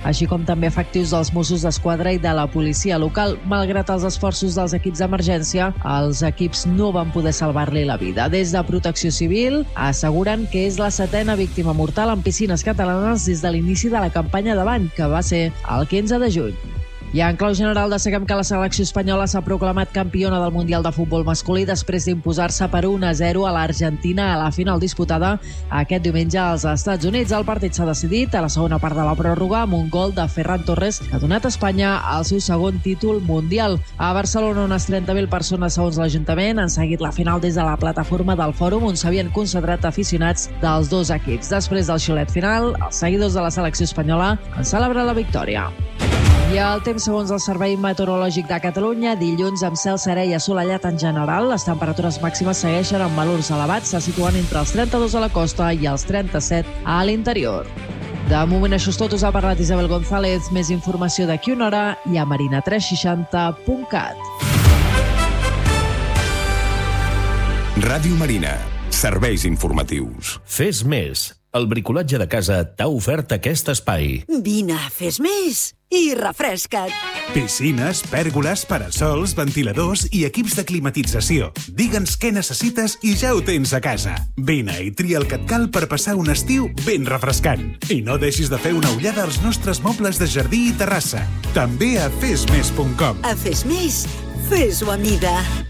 així com també efectius dels Mossos d'Esquadra i de la policia local. Malgrat els esforços dels equips d'emergència, els equips no van poder salvar-li la vida. Des de Protecció Civil asseguren que és la 7a víctima mortal en piscines catalanes des de l'inici de la campanya de bany, que va ser el 15 de juny. I en clau general destaquem que la selecció espanyola s'ha proclamat campiona del Mundial de Futbol masculí després d'imposar-se per 1-0 a l'Argentina a la final disputada aquest diumenge als Estats Units. El partit s'ha decidit a la segona part de la pròrroga amb un gol de Ferran Torres que ha donat a Espanya el seu segon títol mundial. A Barcelona, unes 30.000 persones, segons l'Ajuntament, han seguit la final des de la plataforma del Fòrum, on s'havien concentrat aficionats dels dos equips. Després del xiulet final, els seguidors de la selecció espanyola han celebrat la victòria. I el temps, segons el Servei Meteorològic de Catalunya, dilluns amb cel serè i assolellat en general. Les temperatures màximes segueixen amb valors elevats, se situen entre els 32 a la costa i els 37 a l'interior. De moment això és tot, us ha parlat Isabel González. Més informació d'aquí una hora i a marina360.cat. Ràdio Marina. Serveis informatius. Fes més. El bricolatge de casa t'ha ofert aquest espai. Vine, fes més i refresca't. Piscines, pèrgoles, parasols, ventiladors i equips de climatització. Digue'ns què necessites i ja ho tens a casa. Vine i tria el que et cal per passar un estiu ben refrescant. I no deixis de fer una ullada als nostres mobles de jardí i terrassa. També a fesmes.com. A Fes Més, fes-ho a mida.